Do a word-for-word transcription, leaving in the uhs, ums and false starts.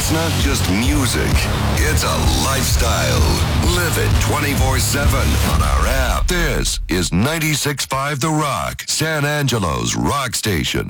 It's not just music, it's a lifestyle. Live it twenty-four seven on our app. This is ninety-six point five The Rock, San Angelo's rock station.